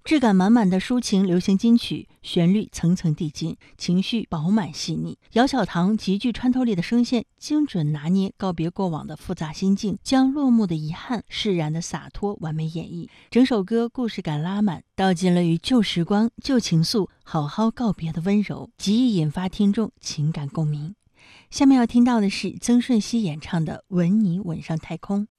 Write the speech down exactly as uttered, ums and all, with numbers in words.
质感满满的抒情流行金曲，旋律层层递进，情绪饱满细腻。姚小棠极具穿透力的声线，精准拿捏告别过往的复杂心境，将落幕的遗憾释然的洒脱完美演绎。整首歌故事感拉满，道尽了与旧时光、旧情愫好好告别的温柔，极易引发听众情感共鸣。下面要听到的是曾舜晞演唱的《吻你吻上太空》。